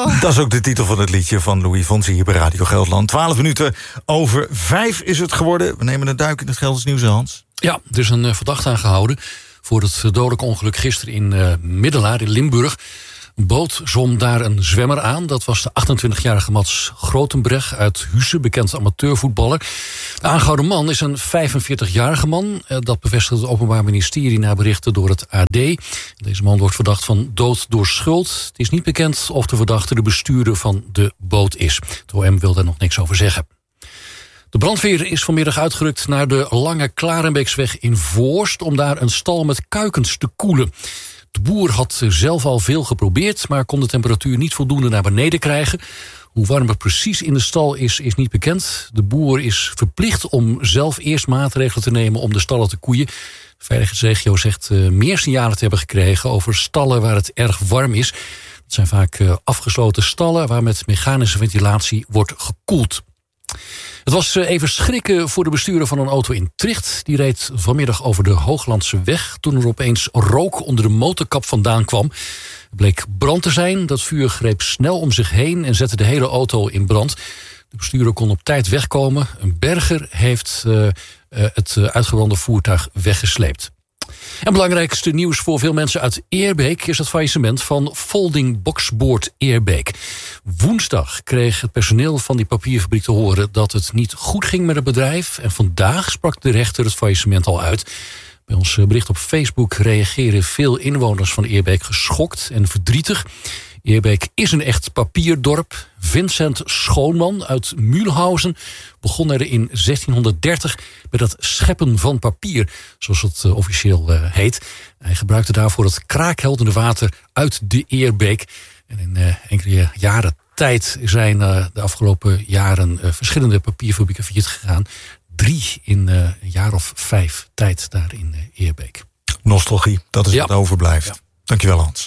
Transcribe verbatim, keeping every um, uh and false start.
Oh. Dat is ook de titel van het liedje van Louis Fonsi hier bij Radio Gelderland. Twaalf minuten over vijf is het geworden. We nemen een duik in het Gelders nieuws, Hans. Ja, er is een uh, verdachte aangehouden voor het dodelijke ongeluk gisteren in uh, Middelaar in Limburg. Een boot zwom daar een zwemmer aan. Dat was de achtentwintigjarige Mats Grotenbreg uit Husse, bekend amateurvoetballer. De aangehouden man is een vijfenveertigjarige man. Dat bevestigt het Openbaar Ministerie na berichten door het A D. Deze man wordt verdacht van dood door schuld. Het is niet bekend of de verdachte de bestuurder van de boot is. Het O M wil daar nog niks over zeggen. De brandweer is vanmiddag uitgerukt naar de Lange Klarenbeeksweg in Voorst om daar een stal met kuikens te koelen. De boer had zelf al veel geprobeerd, maar kon de temperatuur niet voldoende naar beneden krijgen. Hoe warm het precies in de stal is, is niet bekend. De boer is verplicht om zelf eerst maatregelen te nemen om de stallen te koeien. De veiligheidsregio zegt uh, meer signalen te hebben gekregen over stallen waar het erg warm is. Het zijn vaak uh, afgesloten stallen waar met mechanische ventilatie wordt gekoeld. Het was even schrikken voor de bestuurder van een auto in Tricht. Die reed vanmiddag over de Hooglandse weg toen er opeens rook onder de motorkap vandaan kwam. Het bleek brand te zijn. Dat vuur greep snel om zich heen en zette de hele auto in brand. De bestuurder kon op tijd wegkomen. Een berger heeft uh, uh, het uitgebrande voertuig weggesleept. En belangrijkste nieuws voor veel mensen uit Eerbeek is het faillissement van Folding Boxboard Eerbeek. Woensdag kreeg het personeel van die papierfabriek te horen dat het niet goed ging met het bedrijf. En vandaag sprak de rechter het faillissement al uit. Bij ons bericht op Facebook reageren veel inwoners van Eerbeek geschokt en verdrietig. Eerbeek is een echt papierdorp. Vincent Schoonman uit Mühlhausen begon er in zestienhonderddertig met het scheppen van papier, zoals het uh, officieel uh, heet. Hij gebruikte daarvoor het kraakheldende water uit de Eerbeek. En in uh, enkele jaren tijd zijn uh, de afgelopen jaren uh, verschillende papierfabrieken failliet gegaan. Drie in uh, een jaar of vijf tijd daar in uh, Eerbeek. Nostalgie, dat is ja. wat overblijft. Ja. Dankjewel, Hans.